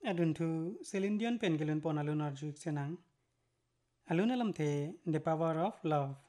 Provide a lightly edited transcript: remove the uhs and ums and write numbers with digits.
Adun thu Celine Dion pen gelun pon alun arjuk senang. Alun alam the The Power of Love.